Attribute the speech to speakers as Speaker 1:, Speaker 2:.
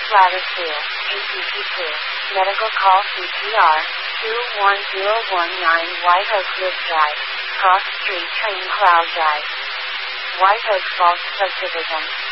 Speaker 1: Ladder 2, APT2, Medical Call CPR, 21019 White Oak Ridge Drive, Cross Street Train Cloud Drive. White Oak Falls Subdivision.